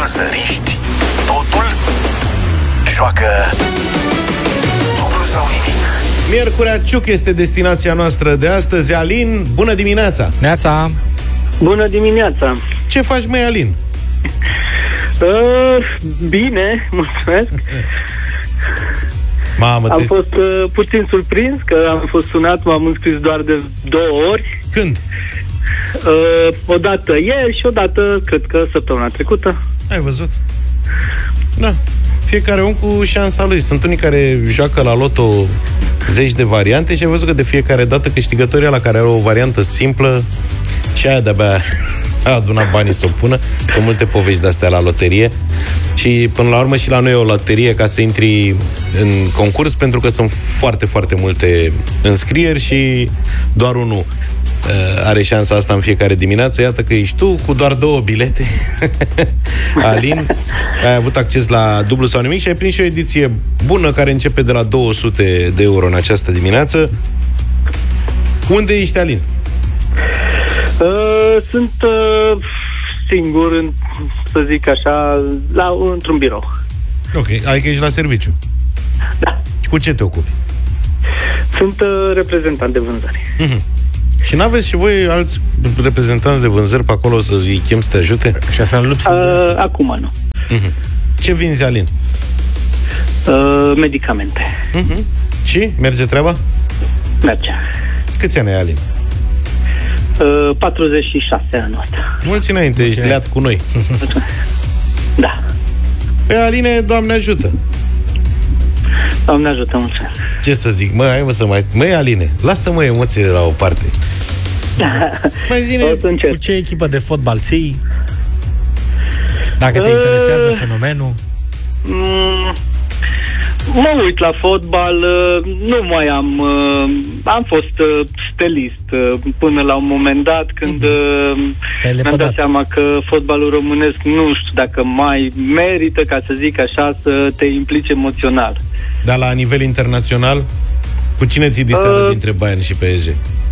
păsăriști, totul joacă dublu sau nimic. Miercurea Ciuc este destinația noastră de astăzi. Alin, bună dimineața! Neața! Bună dimineața! Ce faci, măi, Alin? Bine, mulțumesc. Mamă, am fost puțin surprins că am fost sunat, m-am înscris doar de 2 ori. Când? Odată ieri și odată, cred că săptămâna trecută. Ai văzut? Da. Fiecare om cu șansa lui. Sunt unii care joacă la loto zeci de variante și ai văzut că de fiecare dată câștigătorii ăla care are o variantă simplă și aia de-abia a adunat banii să o pună. Sunt multe povești de-astea la loterie. Și până la urmă și la noi e o loterie ca să intri în concurs, pentru că sunt foarte, foarte multe înscrieri și doar unul are șansa asta în fiecare dimineață. Iată că ești tu cu doar 2 bilete. Alin, ai avut acces la dublu sau nimic și ai prins și o ediție bună care începe de la 200 de euro în această dimineață. Unde ești, Alin? Sunt singur, să zic așa, într-un birou. Ok, adică ești la serviciu. Da. Și cu ce te ocupi? Sunt reprezentant de vânzări. Mm-hmm. Și n-aveți și voi alți reprezentanți de vânzări pe acolo să îi chem să te ajute? Și să înlupți? Acum nu. Mm-hmm. Ce vinzi, Alin? Medicamente. Mm-hmm. Și? Merge treaba? Merge. Câți ani ai, Alin? 46 anul ăsta. Mulți înainte, ești leat cu noi. Da. Pe Aline, Doamne ajută. Doamne ajută, mulțumesc. Ce să zic? Hai mă să mai... Măi, Aline, lasă-mă emoțiile la o parte. Mai zine... Cu ce echipă de fotbal ții? Dacă te interesează fenomenul? Mă uit la fotbal, nu mai am fost stelist până la un moment dat când mi-am dat seama că fotbalul românesc nu știu dacă mai merită, ca să zic așa, să te implici emoțional. Dar la nivel internațional, cu cine ții diseară dintre Bayern și PSG?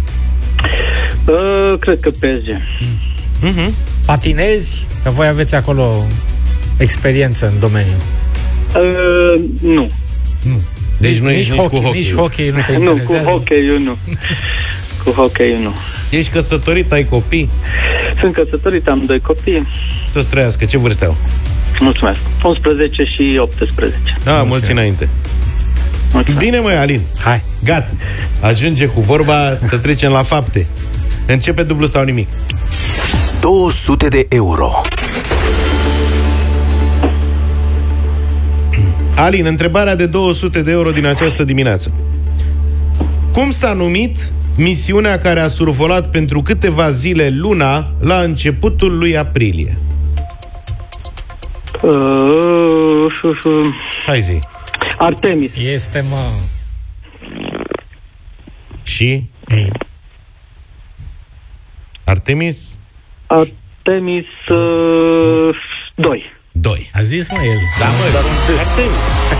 Cred că PSG. Patinezi? Că voi aveți acolo experiență în domeniu. Nu. Deci nu ești nici cu hockey. Nici hockey nu te interesează? Nu, cu hockey-ul nu. Cu hockey-ul nu. Ești căsătorit, ai copii? Sunt căsătorit, am 2 copii. Să-ți trăiască, ce vârste au? Mulțumesc. 11 și 18. Mulți înainte. Mulțumesc. Bine, măi, Alin. Hai. Gata. Ajunge cu vorba să trecem la fapte. Începe dublu sau nimic. 200 de euro. Alin, întrebarea de 200 de euro din această dimineață. Cum s-a numit misiunea care a survolat pentru câteva zile Luna la începutul lui aprilie? Hai zi. Artemis. Este, mă. Și? Artemis? Artemis 2. 2. A zis, mă, el. Da, mă, dar Artemis.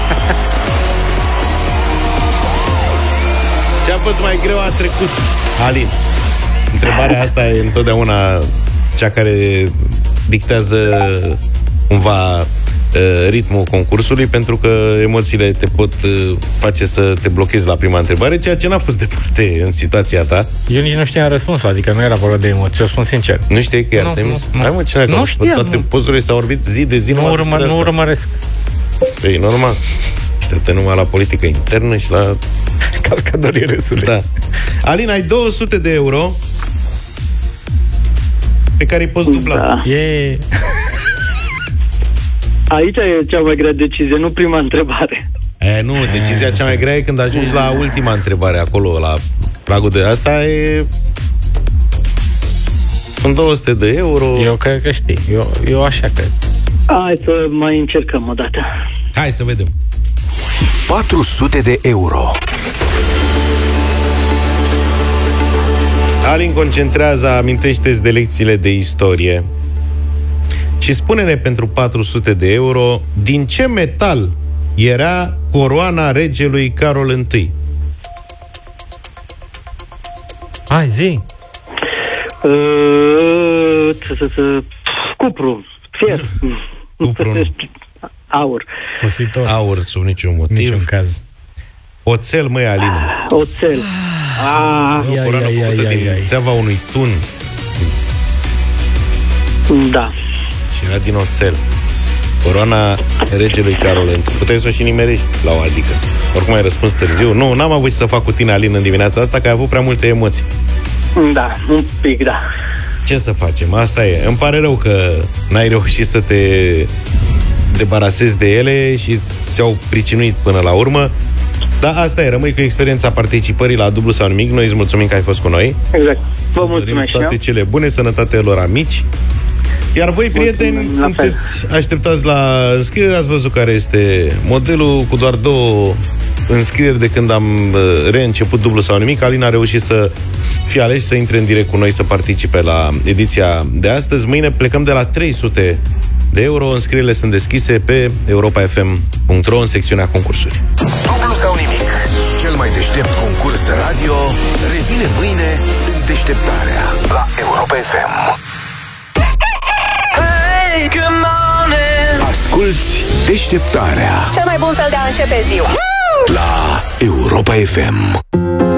Ce-a fost mai greu a trecut, Alin. Întrebarea asta e întotdeauna cea care dictează cumva ritmul concursului, pentru că emoțiile te pot face să te blochezi la prima întrebare, ceea ce n-a fost departe în situația ta. Eu nici nu știam răspunsul, adică nu era vorba de emoții, o spun sincer. Nu știi că e Artemis? Hai, mă, cine nu știam. Toate posturile s-au orbit zi de zi. Nu urmăresc. E normal. Știi, numai la politică internă și la cascadorii resului. Da. Alin, ai 200 de euro pe care îi poți dubla. Da. Aici e cea mai grea decizie, nu prima întrebare. Nu, decizia cea mai grea e când ajungi la ultima întrebare, acolo, la pragul de asta e... Sunt 200 de euro. Eu cred că știi, eu așa cred. Hai să mai încercăm o dată. Hai să vedem. 400 de euro. Alin, concentrează, amintește-ți de lecțiile de istorie și spune-ne pentru 400 de euro din ce metal era coroana regelui Carol I. Hai, zi. Cupru, fier. Aur. Cositor. Aur, sub niciun motiv. Niciun caz. Oțel, măi, Alina. Oțel. O coroană făcută din țeava unui tun. Da. Și era din oțel. Coroana regelui Carol I. Puteai să o și nimerești la o adică. Oricum ai răspuns târziu. Nu, n-am avut ce să fac cu tine, Alin, în dimineața asta, că ai avut prea multe emoții. Da, un pic, da. Ce să facem? Asta e. Îmi pare rău că n-ai reușit să te debarasezi de ele și ți-au pricinuit până la urmă. Dar asta e, rămâi cu experiența participării la Dublu sau Nimic. Noi îți mulțumim că ai fost cu noi. Exact. Vă mulțumesc. Toate cele bune, sănătate lor amici. Iar voi, prieteni, sunteți așteptați la înscriere. Ați văzut care este modelul. Cu doar 2 înscrieri de când am reînceput Dublu sau Nimic, Alina a reușit să fie ales, să intre în direct cu noi, să participe la ediția de astăzi. Mâine plecăm de la 300 de euro. Înscrierile sunt deschise pe europafm.ro în secțiunea concursuri. Dublu sau Nimic, cel mai deștept concurs radio, revine mâine în deșteptarea la Europa FM. Hey, good morning. Asculți deșteptarea Cel mai bun fel de a începe ziua la Europa FM.